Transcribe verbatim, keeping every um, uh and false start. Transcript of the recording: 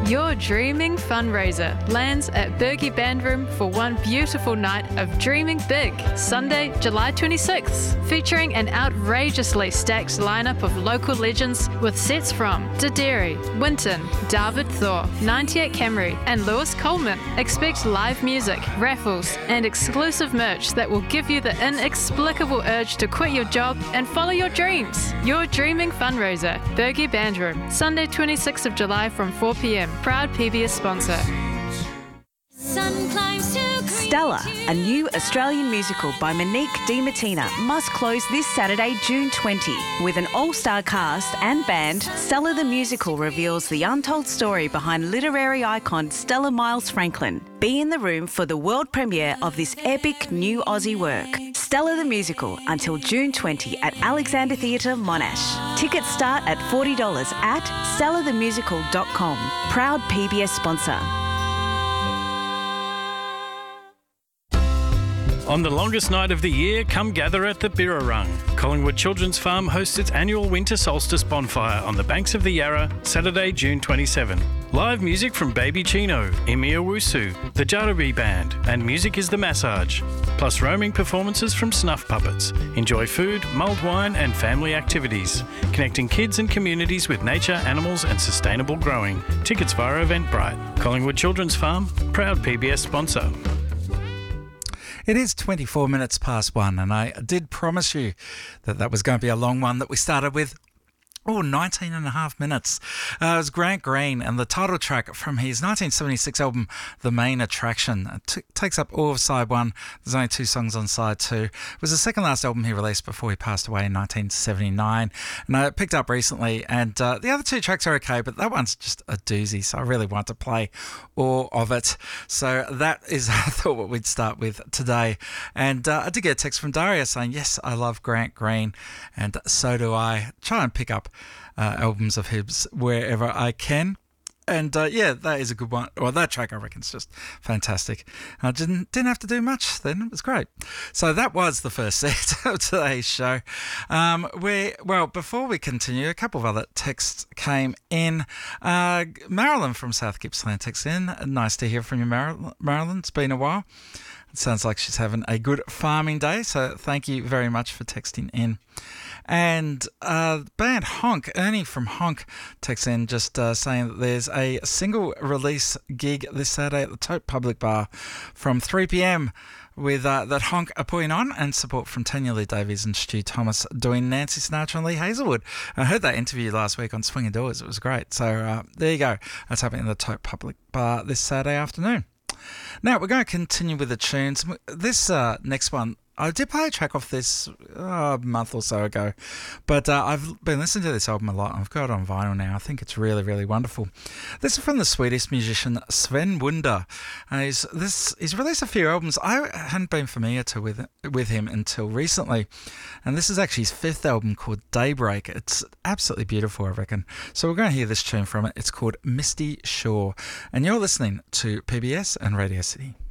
Your dreaming fundraiser lands at Bergie Bandroom for one beautiful night of dreaming big, Sunday, July twenty-sixth, featuring an outrageously stacked lineup of local legends with sets from Dederi, Winton, David Thor, ninety-eight Camry, and Lewis Coleman. Expect live music, raffles, and exclusive merch that will give you the inexplicable urge to quit your job and follow your dreams. Your dreaming fundraiser, Bergie Bandroom, Sunday, twenty-sixth of July from four p.m. Proud P B S sponsor. Stella, a new Australian musical by Monique DiMartina, must close this Saturday, June twentieth. With an all-star cast and band, Stella the Musical reveals the untold story behind literary icon Stella Miles Franklin. Be in the room for the world premiere of this epic new Aussie work. Stella the Musical, until June twentieth at Alexander Theatre, Monash. Tickets start at forty dollars at stella the musical dot com. Proud P B S sponsor. On the longest night of the year, come gather at the Birrarung. Collingwood Children's Farm hosts its annual winter solstice bonfire on the banks of the Yarra, Saturday, June twenty-seventh. Live music from Baby Chino, Emir Wusu, the Jarabi Band, and Music is the Massage. Plus roaming performances from Snuff Puppets. Enjoy food, mulled wine and family activities. Connecting kids and communities with nature, animals and sustainable growing. Tickets via Eventbrite. Collingwood Children's Farm, proud P B S sponsor. It is twenty-four minutes past one, and I did promise you that that was going to be a long one that we started with. Oh, nineteen and a half minutes. Uh, it was Grant Green, and the title track from his nineteen seventy-six album, The Main Attraction. It t- takes up all of side one. There's only two songs on side two. It was the second last album he released before he passed away in nineteen seventy-nine. And I picked up recently, and uh, the other two tracks are okay, but that one's just a doozy, so I really want to play all of it. So that is, I thought, what we'd start with today. And uh, I did get a text from Daria saying, yes, I love Grant Green, and so do I. Try and pick up Uh, albums of his wherever I can, and uh, yeah, that is a good one. Well, that track I reckon is just fantastic. I didn't didn't have to do much then. It was great. So that was the first set of today's show. Um, we well before we continue, a couple of other texts came in. Uh, Marilyn from South Gippsland texts in. Nice to hear from you, Mar- Marilyn. It's been a while. It sounds like she's having a good farming day, so thank you very much for texting in. And uh, band Honk, Ernie from Honk, texts in just uh, saying that there's a single release gig this Saturday at the Tote Public Bar from three p.m. with uh, that Honk are putting on, and support from Tanya Lee Davies and Stu Thomas doing Nancy Sinatra and Lee Hazelwood. I heard that interview last week on Swinging Doors. It was great. So uh, there you go. That's happening at the Tote Public Bar this Saturday afternoon. Now, we're going to continue with the tunes. This uh, next one, I did play a track off this uh, a month or so ago, but uh, I've been listening to this album a lot. I've got it on vinyl now. I think it's really, really wonderful. This is from the Swedish musician Sven Wunder. Uh, he's, this, he's released a few albums. I hadn't been familiar to with, with him until recently, and this is actually his fifth album called Daybreak. It's absolutely beautiful, I reckon. So we're going to hear this tune from it. It's called Misty Shore, and you're listening to P B S and Radio City.